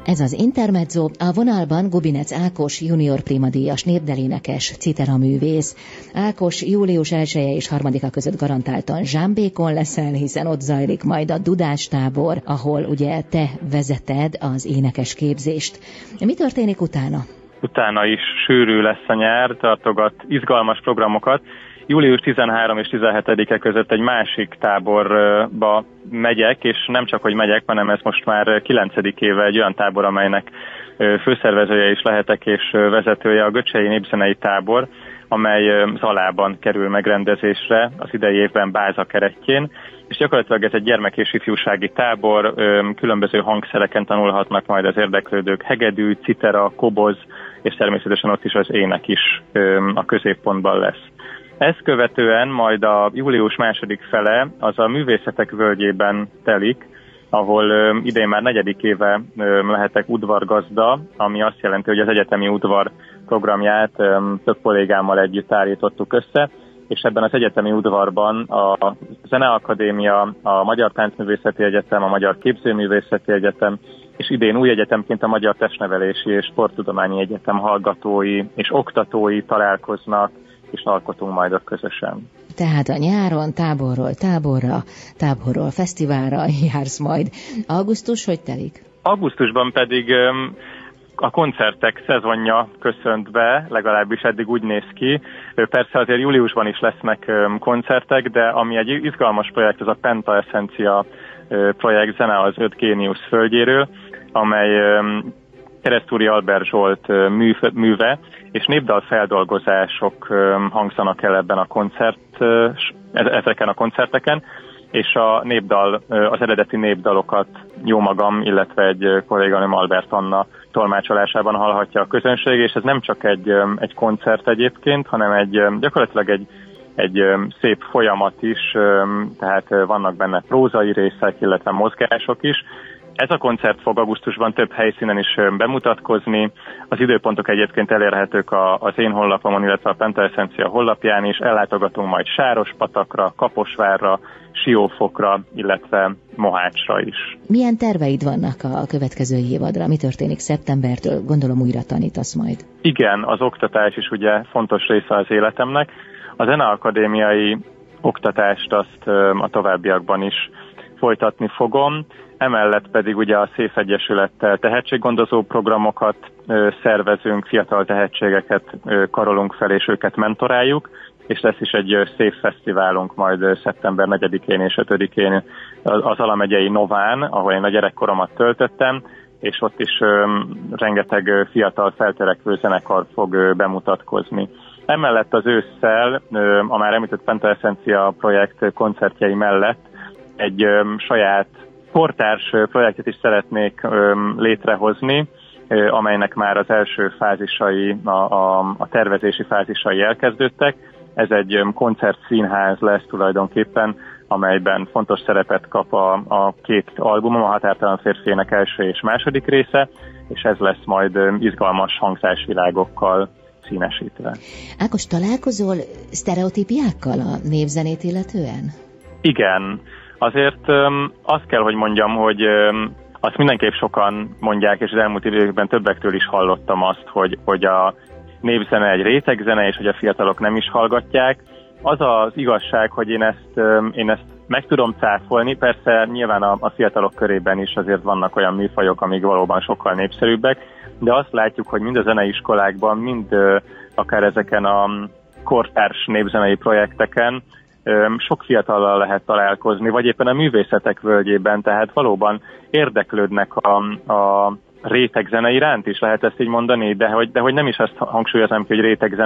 Ez az Intermezzo, a vonalban Gubinec Ákos junior primadíjas népdalénekes, citeraművész. Ákos július 1-e és 3-a között garantáltan Zsámbékon leszel, hiszen ott zajlik majd a Dudástábor, ahol ugye te vezeted az énekes képzést. Mi történik utána? Utána is sűrű lesz a nyár, tartogat izgalmas programokat. Július 13 és 17-e között egy másik táborba megyek, és nem csak, hogy megyek, hanem ez most már 9. éve egy olyan tábor, amelynek főszervezője is lehetek, és vezetője a Göcsei Népzenei Tábor, amely Zalában kerül megrendezésre az idei évben Báza keretjén, és gyakorlatilag ez egy gyermek- és ifjúsági tábor, különböző hangszereken tanulhatnak majd az érdeklődők, hegedű, citera, koboz, és természetesen ott is az ének is a középpontban lesz. Ezt követően majd a július 2. fele az a Művészetek Völgyében telik, ahol idén már 4. éve lehetek udvargazda, ami azt jelenti, hogy az egyetemi udvar programját több kollégámmal együtt állítottuk össze, és ebben az egyetemi udvarban a Zeneakadémia, a Magyar Táncművészeti Egyetem, a Magyar Képzőművészeti Egyetem, és idén új egyetemként a Magyar Testnevelési és Sporttudományi Egyetem hallgatói és oktatói találkoznak, és alkotunk majd ott közösen. Tehát a nyáron táborról táborra, táborról fesztiválra jársz majd. Augusztus hogy telik? Augusztusban pedig a koncertek szezonja köszönt be, legalábbis eddig úgy néz ki. Persze azért júliusban is lesznek koncertek, de ami egy izgalmas projekt, az a Penta Essencia projekt, zene az 5 géniusz földjéről, amely Keresztúri Albert Zsolt műve, és népdalfeldolgozások hangzanak el ebben ezeken a koncerteken, és az eredeti népdalokat jómagam, illetve egy kolléganőm Albert Anna tolmácsolásában hallhatja a közönség, és ez nem csak egy koncert egyébként, hanem gyakorlatilag egy szép folyamat is, tehát vannak benne prózai részek, illetve mozgások is. Ez a koncert fog augusztusban több helyszínen is bemutatkozni. Az időpontok egyébként elérhetők az én honlapomon, illetve a Penta Essencia honlapján is. Ellátogatunk majd Sárospatakra, Kaposvárra, Siófokra, illetve Mohácsra is. Milyen terveid vannak a következő évadra? Mi történik szeptembertől? Gondolom újra tanítasz majd. Igen, az oktatás is ugye fontos része az életemnek. A zeneakadémiai oktatást azt a továbbiakban is folytatni fogom. Emellett pedig ugye a SZÉF Egyesülettel tehetséggondozó programokat szervezünk, fiatal tehetségeket karolunk fel, és őket mentoráljuk, és lesz is egy SZÉF fesztiválunk majd szeptember 4-én és 5-én az Alamegyei Nován, ahol én a gyerekkoromat töltöttem, és ott is rengeteg fiatal feltörekvő zenekar fog bemutatkozni. Emellett az ősszel, a már említett Penta Essencia projekt koncertjei mellett egy saját kortárs projektet is szeretnék létrehozni, amelynek már az első fázisai, a tervezési fázisai elkezdődtek. Ez egy koncertszínház lesz tulajdonképpen, amelyben fontos szerepet kap a 2 albumom, a Határtalan férfiének első és második része, és ez lesz majd izgalmas hangzásvilágokkal színesítve. Ákos, találkozol sztereotípiákkal a népzenét illetően? Igen. Azért azt kell, hogy mondjam, hogy azt mindenképp sokan mondják, és az elmúlt időkben többektől is hallottam azt, hogy a népzene egy rétegzene, és hogy a fiatalok nem is hallgatják. Az az igazság, hogy én ezt meg tudom cáfolni, persze nyilván a fiatalok körében is azért vannak olyan műfajok, amik valóban sokkal népszerűbbek, de azt látjuk, hogy mind a zeneiskolákban, mind akár ezeken a kortárs népzenei projekteken sok fiatallal lehet találkozni, vagy éppen a Művészetek Völgyében, tehát valóban érdeklődnek a rétegzene iránt is, lehet ezt így mondani, de hogy nem is azt hangsúlyozom ki, hogy rétegzene,